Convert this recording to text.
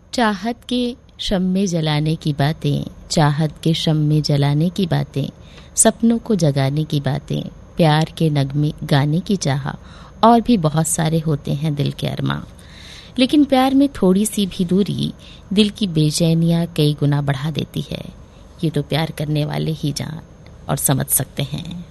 चाहत के शम्मे जलाने की बातें, चाहत के शम्मे जलाने की बातें, सपनों को जगाने की बातें, प्यार के नगमे गाने की चाह और भी बहुत सारे होते हैं दिल के अरमां। लेकिन प्यार में थोड़ी सी भी दूरी दिल की बेचैनियां कई गुना बढ़ा देती है। ये तो प्यार करने वाले ही जान और समझ सकते हैं।